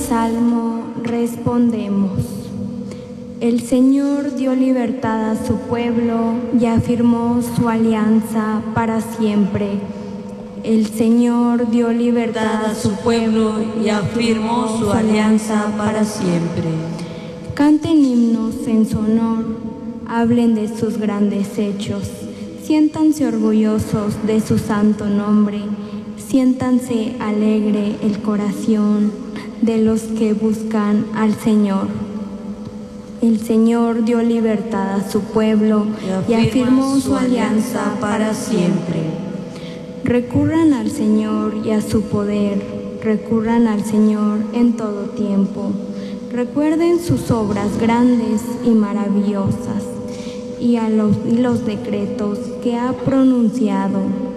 salmo respondemos. El Señor dio libertad a su pueblo y afirmó su alianza para siempre. El Señor dio libertad a su pueblo y afirmó su alianza para siempre. Canten himnos en su honor, hablen de sus grandes hechos, siéntanse orgullosos de su santo nombre, siéntanse alegre el corazón de los que buscan al Señor. El Señor dio libertad a su pueblo y afirmó su alianza para siempre. Recurran al Señor y a su poder, recurran al Señor en todo tiempo. Recuerden sus obras grandes y maravillosas y los decretos que ha pronunciado.